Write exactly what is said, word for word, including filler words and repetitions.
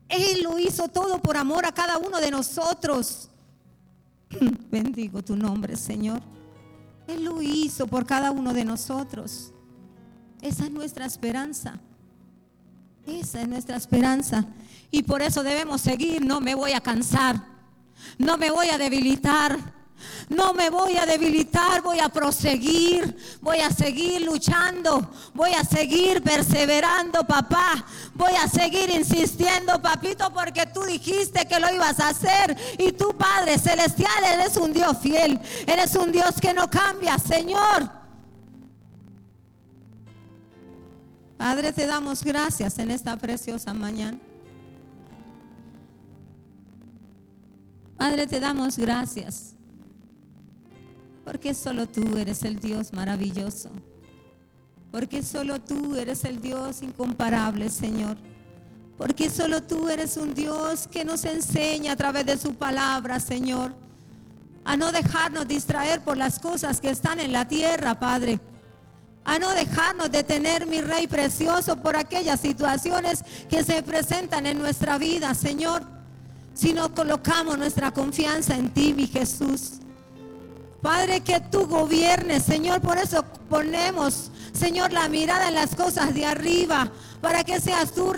Él lo hizo todo por amor a cada uno de nosotros. Bendigo tu nombre, Señor. Él lo hizo por cada uno de nosotros. Esa es nuestra esperanza. Esa es nuestra esperanza. Y por eso debemos seguir. No me voy a cansar. No me voy a debilitar. No me voy a debilitar, voy a proseguir, voy a seguir luchando, voy a seguir perseverando, papá. Voy a seguir insistiendo, papito, porque tú dijiste que lo ibas a hacer. Y tú, Padre Celestial, eres un Dios fiel, eres un Dios que no cambia, Señor. Padre, te damos gracias en esta preciosa mañana. Padre, te damos gracias. Porque solo tú eres el Dios maravilloso. Porque solo tú eres el Dios incomparable, Señor. Porque solo tú eres un Dios que nos enseña a través de su palabra, Señor, a no dejarnos distraer por las cosas que están en la tierra, Padre. A no dejarnos detener, mi Rey precioso, por aquellas situaciones que se presentan en nuestra vida, Señor. Sino colocamos nuestra confianza en ti, mi Jesús. Padre, que tú gobiernes, Señor. Por eso ponemos, Señor, la mirada en las cosas de arriba, para que seas tú